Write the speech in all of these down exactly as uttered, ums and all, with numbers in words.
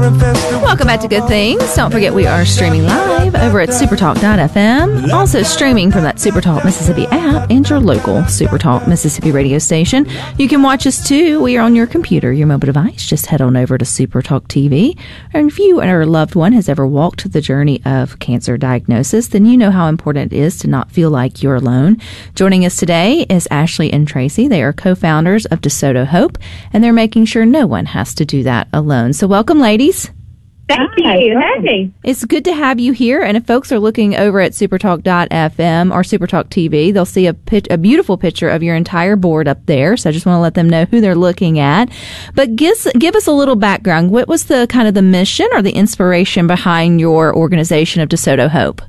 Welcome back to Good Things. Don't forget we are streaming live over at supertalk dot f m. Also streaming from that Supertalk Mississippi app and your local Supertalk Mississippi radio station. You can watch us too. We are on your computer, your mobile device. Just head on over to Supertalk T V. And if you or a loved one has ever walked the journey of cancer diagnosis, then you know how important it is to not feel like you're alone. Joining us today is Ashley and Tracy. They are co-founders of DeSoto Hope, and they're making sure no one has to do that alone. So welcome, ladies. Thank you. Hey. It's good to have you here. And if folks are looking over at supertalk dot f m or Supertalk T V, they'll see a, pic- a beautiful picture of your entire board up there. So I just want to let them know who they're looking at. But give, give us a little background. What was the kind of the mission or the inspiration behind your organization of DeSoto Hope?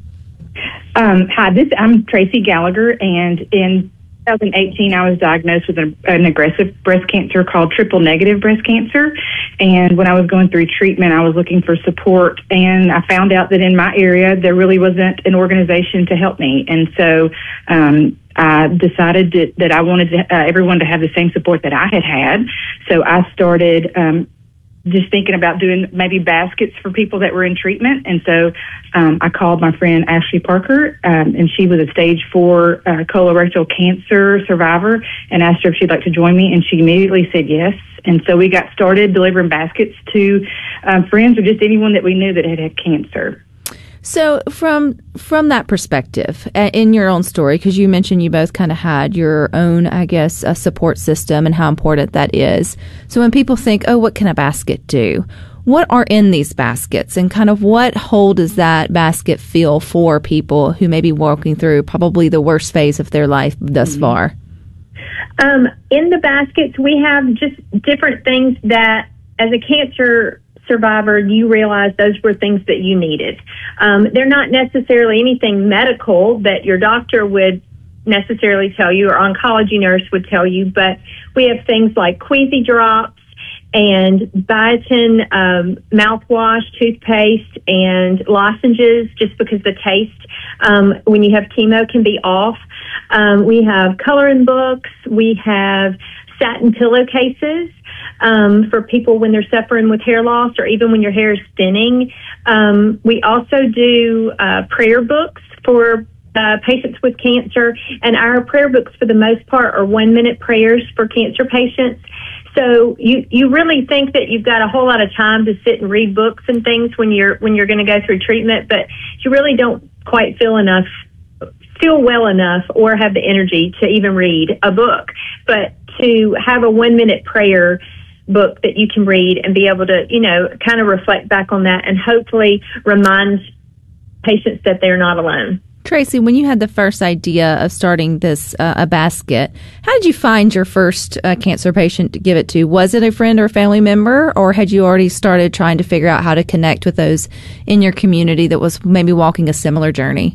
Um, hi, this I'm Tracy Gallagher, and in twenty eighteen, I was diagnosed with an, an aggressive breast cancer called triple negative breast cancer. And when I was going through treatment, I was looking for support, and I found out that in my area, there really wasn't an organization to help me. And so um, I decided that, that I wanted to, uh, everyone to have the same support that I had had. So I started um, just thinking about doing maybe baskets for people that were in treatment. And so um, I called my friend Ashley Parker, um, and she was a stage four uh, colorectal cancer survivor, and asked her if she'd like to join me, and she immediately said yes. And so we got started delivering baskets to um, friends or just anyone that we knew that had had cancer. So from from that perspective, uh, in your own story, because you mentioned you both kind of had your own, I guess, uh, support system and how important that is. So when people think, oh, what can a basket do? What are in these baskets, and kind of what hole does that basket fill for people who may be walking through probably the worst phase of their life thus mm-hmm. far? Um, in the baskets, we have just different things that, as a cancer survivor, you realize those were things that you needed. Um, they're not necessarily anything medical that your doctor would necessarily tell you or oncology nurse would tell you, but we have things like Queasy drops and biotin um, mouthwash, toothpaste, and lozenges, just because the taste um, when you have chemo can be off. Um, we have coloring books. We have satin pillowcases um, for people when they're suffering with hair loss or even when your hair is thinning. Um, we also do uh, prayer books for uh, patients with cancer, and our prayer books, for the most part, are one-minute prayers for cancer patients. So you, you really think that you've got a whole lot of time to sit and read books and things when you're when you're going to go through treatment, but you really don't quite feel enough, feel well enough, or have the energy to even read a book. But to have a one-minute prayer book that you can read and be able to, you know, kind of reflect back on that and hopefully remind patients that they're not alone. Tracy, when you had the first idea of starting this uh, a basket, how did you find your first uh, cancer patient to give it to? Was it a friend or a family member, or had you already started trying to figure out how to connect with those in your community that was maybe walking a similar journey?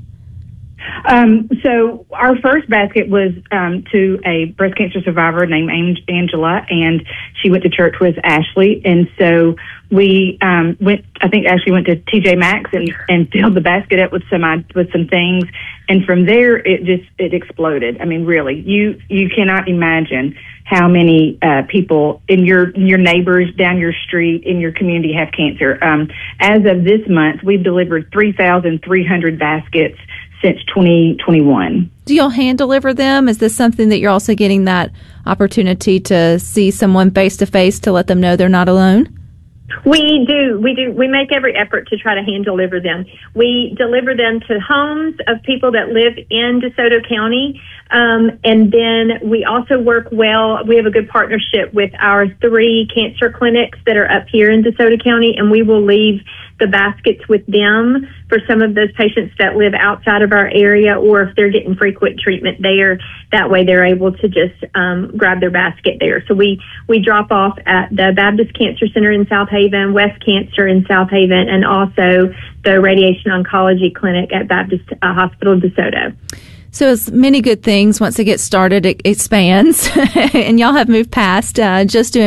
Um, so our first basket was um, to a breast cancer survivor named Angela, and she went to church with Ashley. And so we um, went, I think Ashley went to T J Maxx and, and filled the basket up with some with some things. And from there, it just it exploded. I mean, really, you you cannot imagine how many uh, people in your your neighbors down your street in your community have cancer. Um, as of this month, we've delivered three thousand three hundred baskets since twenty twenty-one. Do y'all hand deliver them? Is this something that you're also getting that opportunity to see someone face to face to let them know they're not alone? We do. We do. We make every effort to try to hand deliver them. We deliver them to homes of people that live in DeSoto County. Um, and then we also work well. We have a good partnership with our three cancer clinics that are up here in DeSoto County, and we will leave the baskets with them for some of those patients that live outside of our area, or if they're getting frequent treatment there, that way they're able to just um, grab their basket there. So we, we drop off at the Baptist Cancer Center in South Haven, West Cancer in South Haven, and also the Radiation Oncology Clinic at Baptist uh, Hospital DeSoto. So as many good things, once it gets started, it expands, and y'all have moved past uh, just doing